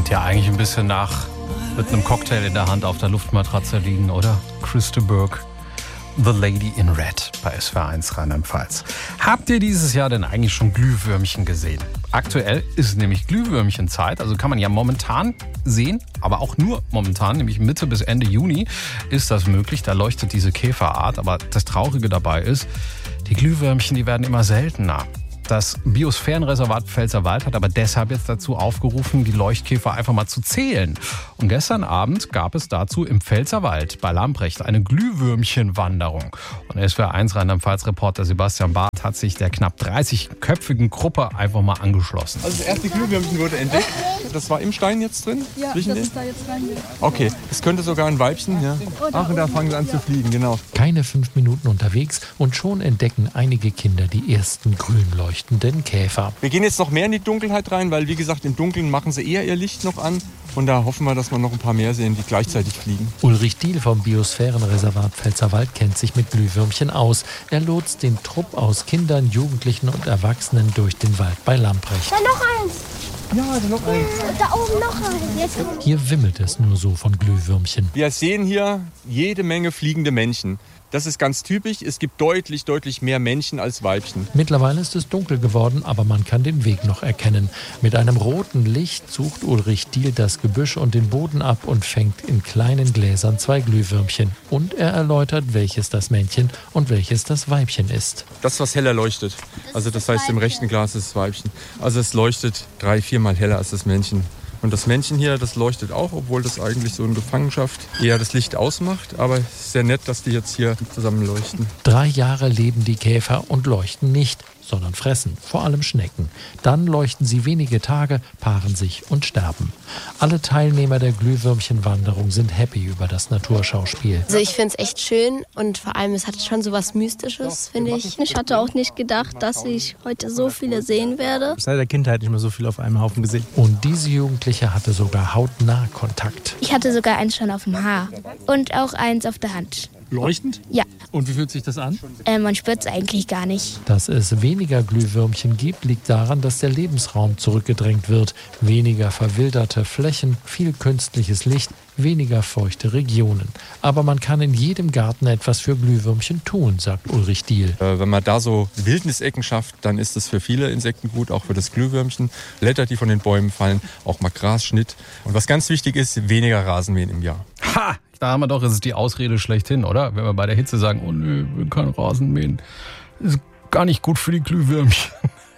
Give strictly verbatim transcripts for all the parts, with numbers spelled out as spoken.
ja eigentlich ein bisschen nach mit einem Cocktail in der Hand auf der Luftmatratze liegen, oder? Christa Burke, The Lady in Red bei S W R eins Rheinland-Pfalz. Habt ihr dieses Jahr denn eigentlich schon Glühwürmchen gesehen? Aktuell ist nämlich Glühwürmchenzeit, also kann man ja momentan sehen, aber auch nur momentan, nämlich Mitte bis Ende Juni ist das möglich. Da leuchtet diese Käferart, aber das Traurige dabei ist, die Glühwürmchen, die werden immer seltener. Das Biosphärenreservat Pfälzerwald hat aber deshalb jetzt dazu aufgerufen, die Leuchtkäfer einfach mal zu zählen. Und gestern Abend gab es dazu im Pfälzerwald bei Lamprecht eine Glühwürmchenwanderung. Und S W R eins Rheinland-Pfalz-Reporter Sebastian Barth hat sich der knapp dreißigköpfigen Gruppe einfach mal angeschlossen. Also das erste Glühwürmchen wurde entdeckt. Das war im Stein jetzt drin? Ja, Riechen das die? ist da jetzt rein. Okay, es könnte sogar ein Weibchen. Ja. Ach, und da fangen sie an zu fliegen, genau. Keine fünf Minuten unterwegs und schon entdecken einige Kinder die ersten grün leuchtenden Käfer. Wir gehen jetzt noch mehr in die Dunkelheit rein, weil wie gesagt, im Dunkeln machen sie eher ihr Licht noch an. Und da hoffen wir, dass wir noch ein paar mehr sehen, die gleichzeitig fliegen. Ulrich Diehl vom Biosphärenreservat Pfälzerwald kennt sich mit Glühwürmchen aus. Er lotst den Trupp aus Kindern, Jugendlichen und Erwachsenen durch den Wald bei Lamprecht. Da noch eins. Ja, da noch eins. Da oben noch eins. Jetzt kommt. Hier wimmelt es nur so von Glühwürmchen. Wir sehen hier jede Menge fliegende Männchen. Das ist ganz typisch. Es gibt deutlich, deutlich mehr Männchen als Weibchen. Mittlerweile ist es dunkel geworden, aber man kann den Weg noch erkennen. Mit einem roten Licht sucht Ulrich Diehl das Gebüsch und den Boden ab und fängt in kleinen Gläsern zwei Glühwürmchen. Und er erläutert, welches das Männchen und welches das Weibchen ist. Das, was heller leuchtet. Also das heißt, im rechten Glas ist das Weibchen. Also es leuchtet drei, viermal heller als das Männchen. Und das Männchen hier, das leuchtet auch, obwohl das eigentlich so in Gefangenschaft eher das Licht ausmacht. Aber es ist sehr nett, dass die jetzt hier zusammen leuchten. Drei Jahre leben die Käfer und leuchten nicht, sondern fressen, vor allem Schnecken. Dann leuchten sie wenige Tage, paaren sich und sterben. Alle Teilnehmer der Glühwürmchenwanderung sind happy über das Naturschauspiel. Also ich finde es echt schön und vor allem, es hat schon so was Mystisches, finde ich. Ich hatte auch nicht gedacht, dass ich heute so viele sehen werde. Seit der Kindheit nicht mehr so viel auf einem Haufen gesehen. Und diese Jugendliche hatte sogar hautnah Kontakt. Ich hatte sogar eins schon auf dem Haar und auch eins auf der Hand. Leuchtend? Ja, Und wie fühlt sich das an? äh, man spürt es eigentlich gar nicht. Dass es weniger Glühwürmchen gibt, liegt daran, dass der Lebensraum zurückgedrängt wird. Weniger verwilderte Flächen, viel künstliches Licht, weniger feuchte Regionen. Aber man kann in jedem Garten etwas für Glühwürmchen tun, sagt Ulrich Diehl. Äh, wenn man da so Wildnisecken schafft, dann ist es für viele Insekten gut, auch für das Glühwürmchen. Blätter, die von den Bäumen fallen, auch mal Grasschnitt. Und was ganz wichtig ist, weniger Rasenmähen im Jahr. Ha! Da haben wir doch, es ist die Ausrede schlechthin, oder? Wenn wir bei der Hitze sagen, oh nö, wir können Rasen mähen. Ist gar nicht gut für die Glühwürmchen.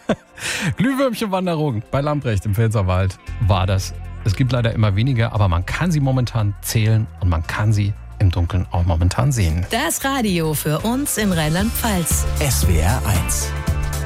Glühwürmchenwanderung bei Lamprecht im Pfälzerwald war das. Es gibt leider immer weniger, aber man kann sie momentan zählen und man kann sie im Dunkeln auch momentan sehen. Das Radio für uns in Rheinland-Pfalz. S W R eins